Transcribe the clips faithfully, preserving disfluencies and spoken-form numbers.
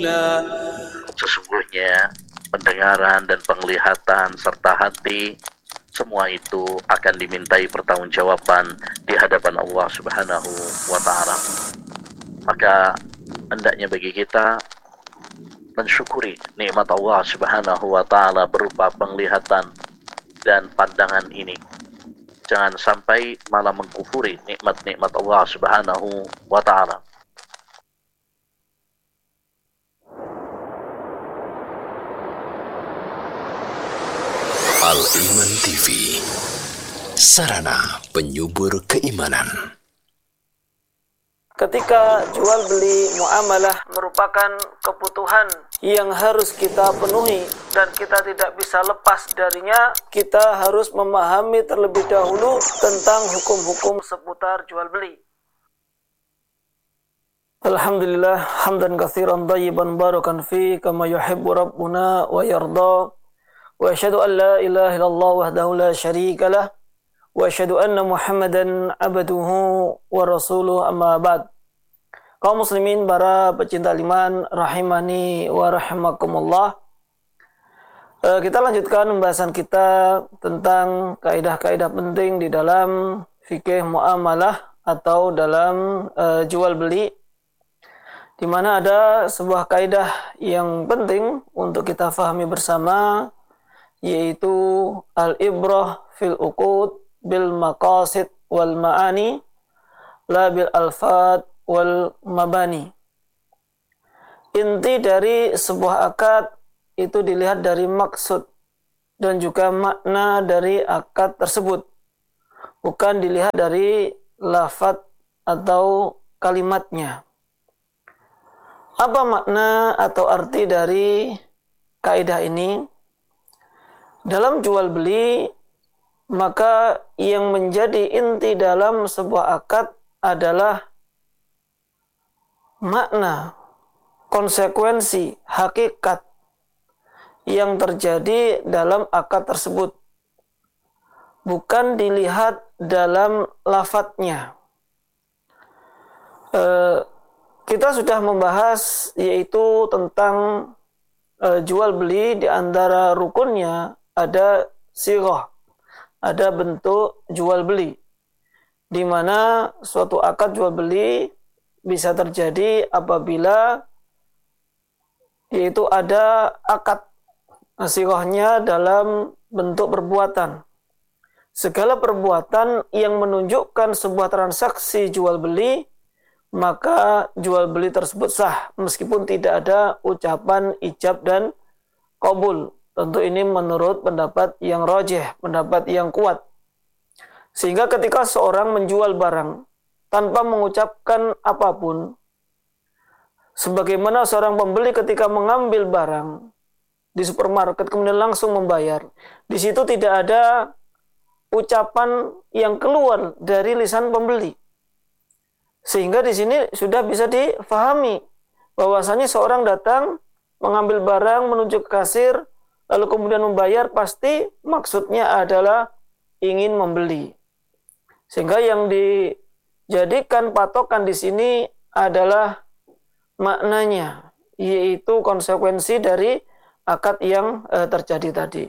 رسولا. Sesungguhnya pendengaran dan penglihatan serta hati, semua itu akan dimintai pertanggungjawaban di hadapan Allah Subhanahu wa Ta'ala. Maka hendaknya bagi kita mensyukuri nikmat Allah Subhanahu wa Ta'ala berupa penglihatan dan pandangan ini. Jangan sampai malah mengkufuri nikmat-nikmat Allah Subhanahu wa Ta'ala. Al-Iman T V, sarana penyubur keimanan. Ketika jual beli muamalah merupakan kebutuhan yang harus kita penuhi dan kita tidak bisa lepas darinya, kita harus memahami terlebih dahulu tentang hukum-hukum seputar jual beli. Alhamdulillah, hamdan katsiran thayyiban barakan fi kama yuhibbu rabbuna wa yarda. Wa asyhadu an la ilaha illallah wahdahu la syarika lah wa asyhadu anna Muhammadan abduhu wa rasuluh, amma ba'd. Kaum muslimin, para pecinta iman rahimani wa rahimakumullah. Uh, kita lanjutkan pembahasan kita tentang kaidah-kaidah penting di dalam fikih muamalah atau dalam uh, jual beli, di mana ada sebuah kaidah yang penting untuk kita fahami bersama, yaitu al-ibrah fil uqud bil maqasid wal ma'ani la bil alfad wal mabani. Inti dari sebuah akad itu dilihat dari maksud dan juga makna dari akad tersebut, bukan dilihat dari lafaz atau kalimatnya. Apa makna atau arti dari kaidah ini? Dalam jual beli, maka yang menjadi inti dalam sebuah akad adalah makna, konsekuensi, hakikat yang terjadi dalam akad tersebut, bukan dilihat dalam lafadznya. E, kita sudah membahas yaitu tentang e, jual beli, di antara rukunnya ada sirah, ada bentuk jual beli, di mana suatu akad jual beli bisa terjadi apabila yaitu ada akad sirahnya dalam bentuk perbuatan. Segala perbuatan yang menunjukkan sebuah transaksi jual beli, maka jual beli tersebut sah meskipun tidak ada ucapan ijab dan qabul. Tentu ini menurut pendapat yang rajih, pendapat yang kuat. Sehingga ketika seorang menjual barang tanpa mengucapkan apapun, sebagaimana seorang pembeli ketika mengambil barang di supermarket kemudian langsung membayar, di situ tidak ada ucapan yang keluar dari lisan pembeli. Sehingga di sini sudah bisa difahami bahwasanya seorang datang mengambil barang menuju ke kasir, lalu kemudian membayar, pasti maksudnya adalah ingin membeli. Sehingga yang dijadikan patokan di sini adalah maknanya, yaitu konsekuensi dari akad yang e, terjadi tadi.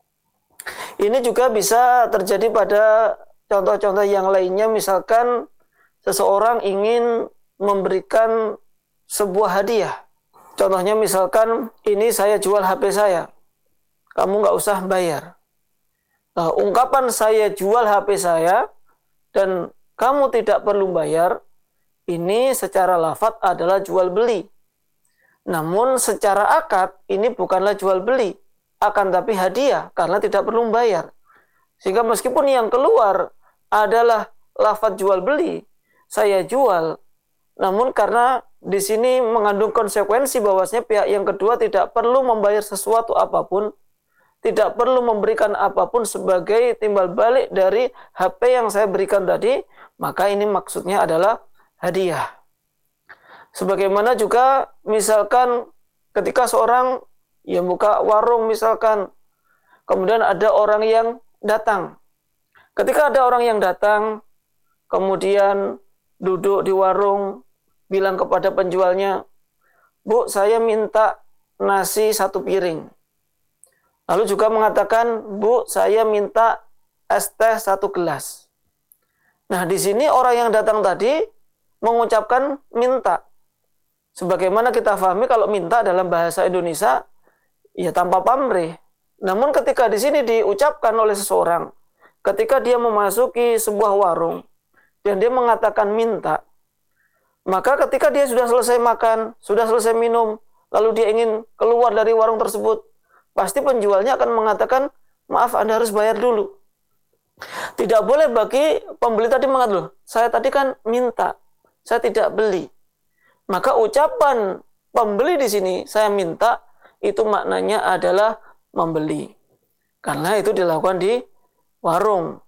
Ini juga bisa terjadi pada contoh-contoh yang lainnya, misalkan seseorang ingin memberikan sebuah hadiah. Contohnya misalkan, ini saya jual H P saya, kamu nggak usah bayar. Nah, ungkapan saya jual H P saya dan kamu tidak perlu bayar, ini secara lafaz adalah jual beli. Namun secara akad ini bukanlah jual beli, akan tapi hadiah karena tidak perlu bayar. Sehingga meskipun yang keluar adalah lafaz jual beli, saya jual, namun karena di sini mengandung konsekuensi bahwasanya pihak yang kedua tidak perlu membayar sesuatu apapun, tidak perlu memberikan apapun sebagai timbal balik dari H P yang saya berikan tadi, maka ini maksudnya adalah hadiah. Sebagaimana juga misalkan ketika seorang yang buka warung misalkan, kemudian ada orang yang datang. Ketika ada orang yang datang, kemudian duduk di warung, bilang kepada penjualnya, Bu, saya minta nasi satu piring. Lalu juga mengatakan, Bu, saya minta es teh satu gelas. Nah, di sini orang yang datang tadi mengucapkan minta. Sebagaimana kita pahami kalau minta dalam bahasa Indonesia, ya tanpa pamrih. Namun ketika di sini diucapkan oleh seseorang, ketika dia memasuki sebuah warung, dan dia mengatakan minta, maka ketika dia sudah selesai makan, sudah selesai minum, lalu dia ingin keluar dari warung tersebut, pasti penjualnya akan mengatakan, maaf, Anda harus bayar dulu. Tidak boleh bagi pembeli tadi mengatakan, loh, saya tadi kan minta, saya tidak beli. Maka ucapan pembeli di sini, saya minta, itu maknanya adalah membeli. Karena itu dilakukan di warung.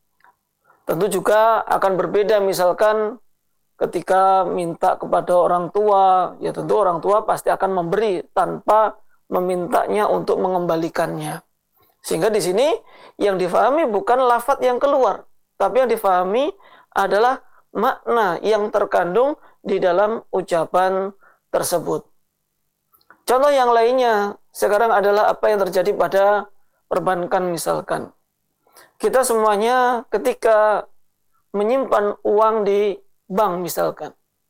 Tentu juga akan berbeda misalkan ketika minta kepada orang tua, ya tentu orang tua pasti akan memberi tanpa memintanya untuk mengembalikannya. Sehingga di sini yang difahami bukan lafaz yang keluar, tapi yang difahami adalah makna yang terkandung di dalam ucapan tersebut. Contoh yang lainnya sekarang adalah apa yang terjadi pada perbankan misalkan. Kita semuanya ketika menyimpan uang di bank misalkan,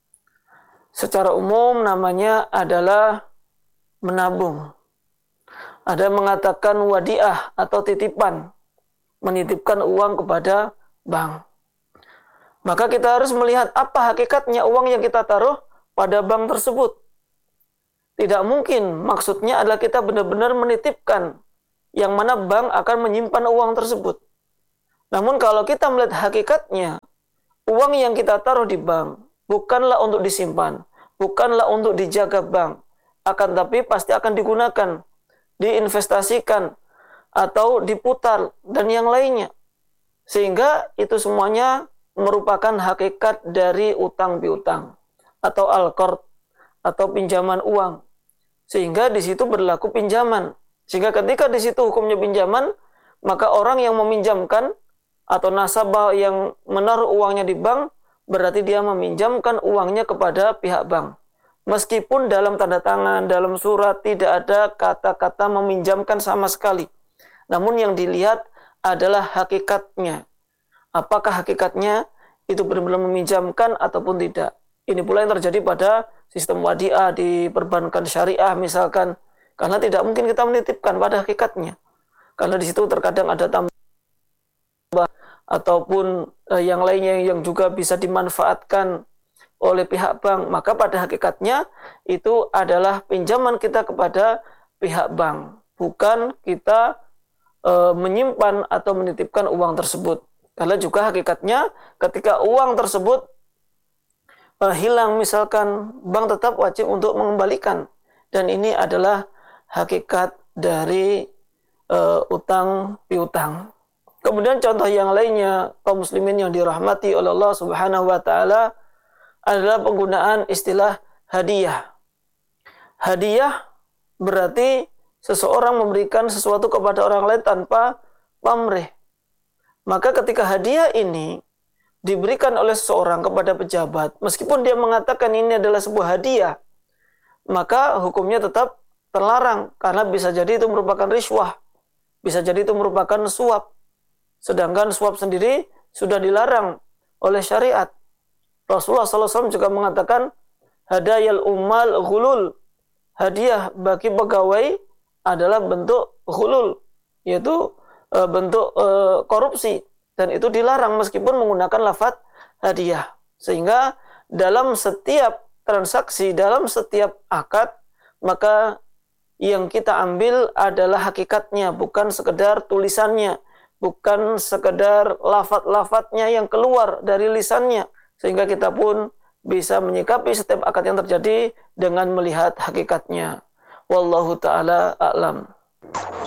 secara umum namanya adalah menabung. Ada yang mengatakan wadiah atau titipan, menitipkan uang kepada bank. Maka kita harus melihat apa hakikatnya uang yang kita taruh pada bank tersebut. Tidak mungkin maksudnya adalah kita benar-benar menitipkan yang mana bank akan menyimpan uang tersebut. Namun kalau kita melihat hakikatnya, uang yang kita taruh di bank bukanlah untuk disimpan, bukanlah untuk dijaga bank, akan tapi pasti akan digunakan, diinvestasikan, atau diputar, dan yang lainnya. Sehingga itu semuanya merupakan hakikat dari utang piutang, atau al-qard, atau pinjaman uang. Sehingga di situ berlaku pinjaman. Sehingga ketika di situ hukumnya pinjaman, maka orang yang meminjamkan, atau nasabah yang menaruh uangnya di bank, berarti dia meminjamkan uangnya kepada pihak bank. Meskipun dalam tanda tangan, dalam surat tidak ada kata-kata meminjamkan sama sekali. Namun yang dilihat adalah hakikatnya. Apakah hakikatnya itu benar-benar meminjamkan ataupun tidak. Ini pula yang terjadi pada sistem wadiah di perbankan syariah misalkan. Karena tidak mungkin kita menitipkan pada hakikatnya. Karena di situ terkadang ada tambah ataupun eh, yang lainnya yang juga bisa dimanfaatkan oleh pihak bank, maka pada hakikatnya itu adalah pinjaman kita kepada pihak bank, bukan kita e, menyimpan atau menitipkan uang tersebut. Karena juga hakikatnya ketika uang tersebut e, hilang misalkan, bank tetap wajib untuk mengembalikan, dan ini adalah hakikat dari e, utang piutang. Kemudian contoh yang lainnya, kaum muslimin yang dirahmati oleh Allah Subhanahu wa taala, adalah penggunaan istilah hadiah. Hadiah berarti seseorang memberikan sesuatu kepada orang lain tanpa pamrih. Maka ketika hadiah ini diberikan oleh seseorang kepada pejabat, meskipun dia mengatakan ini adalah sebuah hadiah, maka hukumnya tetap terlarang, karena bisa jadi itu merupakan riswah, bisa jadi itu merupakan suap. Sedangkan suap sendiri sudah dilarang oleh syariat. Rasulullah shallallahu alaihi wasallam juga mengatakan hadayal ummal ghulul. Hadiah bagi pegawai adalah bentuk ghulul, yaitu e, bentuk e, korupsi, dan itu dilarang meskipun menggunakan lafaz hadiah. Sehingga dalam setiap transaksi, dalam setiap akad, maka yang kita ambil adalah hakikatnya, bukan sekedar tulisannya, bukan sekedar lafaz-lafaznya yang keluar dari lisannya. Sehingga kita pun bisa menyikapi setiap akad yang terjadi dengan melihat hakikatnya. Wallahu ta'ala a'lam.